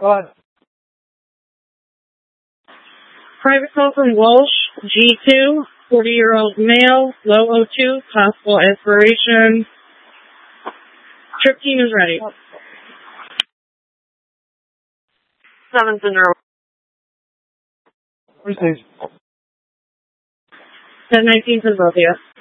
Go ahead. Private call from Walsh, G2, 40-year-old male, low O2, possible aspiration. Trip team is ready. 7th in row. Receive. 1019 Philadelphia.